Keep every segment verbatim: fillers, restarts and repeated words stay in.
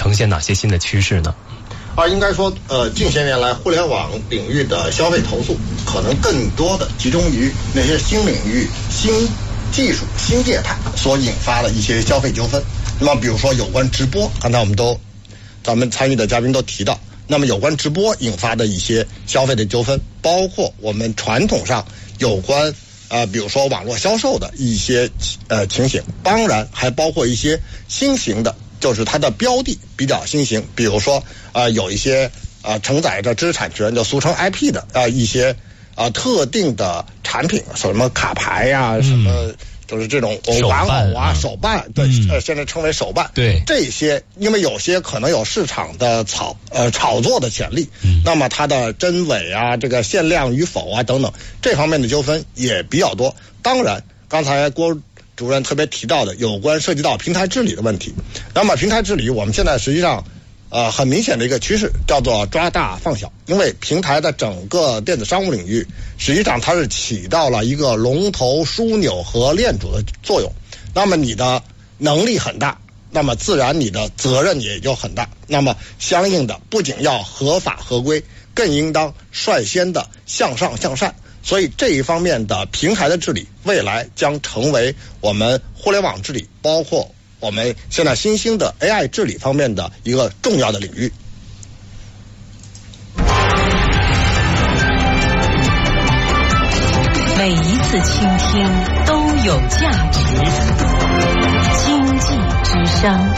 呈现哪些新的趋势呢？ 啊，应该说，呃，近些年来，互联网领域的消费投诉可能更多的集中于那些新领域、新技术、新业态所引发的一些消费纠纷。那么，比如说有关直播，刚才我们都，咱们参与的嘉宾都提到，那么有关直播引发的一些消费的纠纷，包括我们传统上有关呃，比如说网络销售的一些呃情形，当然还包括一些新型的。就是它的标的比较新型，比如说啊、呃，有一些啊、呃、承载着知识产权，就俗称 I P 的啊、呃、一些啊、呃、特定的产品，什么卡牌呀、啊嗯，什么就是这种玩偶啊、手办，对，嗯、呃，现在称为手办。 对， 这些因为有些可能有市场的炒呃炒作的潜力，嗯，那么它的真伪啊、这个限量与否啊等等这方面的纠纷也比较多。当然，刚才郭主任特别提到的有关涉及到平台治理的问题，那么平台治理我们现在实际上呃很明显的一个趋势叫做抓大放小，因为平台的整个电子商务领域实际上它是起到了一个龙头枢纽和链主的作用，那么你的能力很大，那么自然你的责任也就很大，那么相应的不仅要合法合规，更应当率先的向上向善。所以这一方面的平台的治理，未来将成为我们互联网治理，包括我们现在新兴的 A I 治理方面的一个重要的领域。 每一次倾听都有价值，经济之声。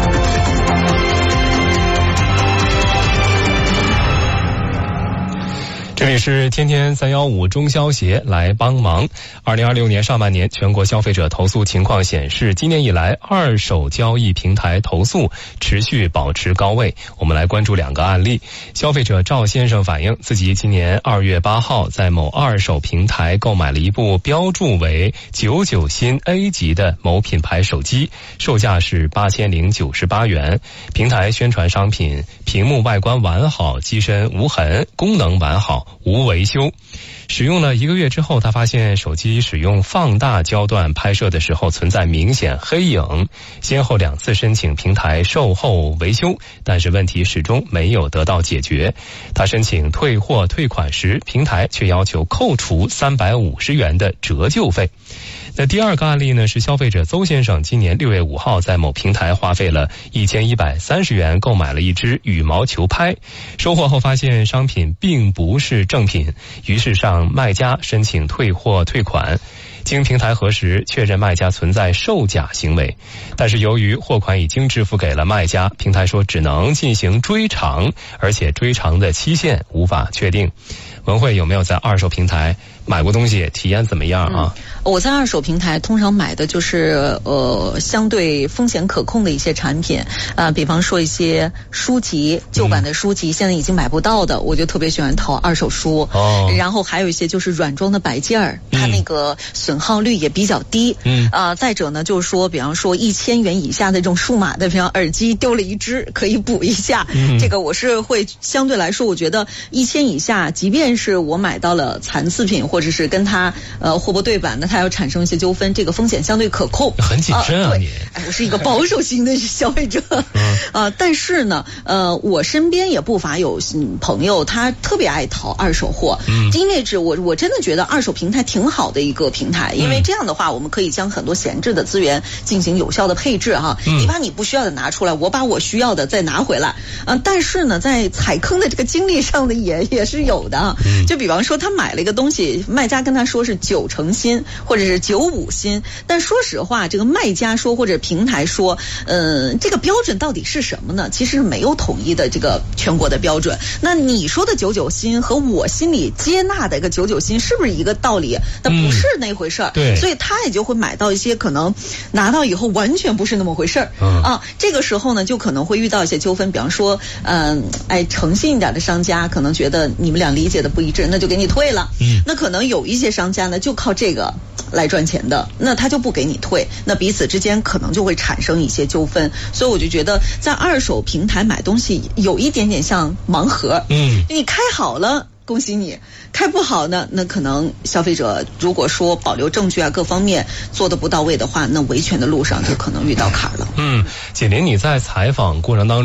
这里是天天三一五中消协来帮忙。二零二六年上半年，全国消费者投诉情况显示，今年以来二手交易平台投诉持续保持高位。我们来关注两个案例。消费者赵先生反映，自己今年二月八号在某二手平台购买了一部标注为九九新 A 级的某品牌手机，售价是八千零九十八元。平台宣传商品屏幕外观完好，机身无痕，功能完好，无维修。使用了一个月之后，他发现手机使用放大焦段拍摄的时候存在明显黑影，先后两次申请平台售后维修，但是问题始终没有得到解决。他申请退货退款时，平台却要求扣除三百五十元的折旧费。那第二个案例呢，是消费者邹先生今年六月五号在某平台花费了一千一百三十元购买了一只羽毛球拍，收货后发现商品并不是正品，于是向卖家申请退货退款。经平台核实，确认卖家存在售假行为，但是由于货款已经支付给了卖家，平台说只能进行追偿，而且追偿的期限无法确定。文慧有没有在二手平台买过东西，体验怎么样啊？ 嗯、我在二手平台通常买的就是呃相对风险可控的一些产品啊、呃，比方说一些书籍，旧版的书籍、嗯、现在已经买不到的，我就特别喜欢淘二手书。哦，然后还有一些就是软装的摆件儿，它那个损耗率也比较低。嗯啊、呃，再者呢，就是说，比方说一千元以下的这种数码的，比方耳机丢了一只，可以补一下。嗯、这个我是会相对来说，我觉得一千以下，即便是我买到了残次品，或者是跟它呃货不对版的，它要产生一些纠纷，这个风险相对可控。 很谨慎啊， 呃、 你。 哎，我是一个保守型的消费者。嗯、呃，但是呢，呃，我身边也不乏有朋友，他特别爱淘二手货。嗯，因为是我我真的觉得二手平台挺好的一个平台，因为这样的话，我们可以将很多闲置的资源进行有效的配置哈。嗯、你把你不需要的拿出来，我把我需要的再拿回来。呃，但是呢，在踩坑的这个经历上呢，也也是有的。嗯，就比方说，他买了一个东西，卖家跟他说是九成新或者是九五新，但说实话，这个卖家说或者平台说，嗯、呃，这个标准到底是什么呢？其实没有统一的这个全国的标准。那你说的九九新和我心里接纳的一个九九新是不是一个道理？那不是那回事儿。嗯、对，所以他也就会买到一些可能拿到以后完全不是那么回事儿。嗯啊，这个时候呢，就可能会遇到一些纠纷，比方说，嗯、呃，哎，诚信一点的商家可能觉得你们俩理解的不一致，那就给你退了。嗯，那可能有一些商家呢，就靠这个来赚钱的，那他就不给你退，那彼此之间可能就会产生一些纠纷。所以我就觉得在二手平台买东西有一点点像盲盒。嗯，你开好了恭喜你，开不好呢，那可能消费者如果说保留证据啊各方面做得不到位的话，那维权的路上就可能遇到坎儿了。 嗯，锦麟，你在采访过程当中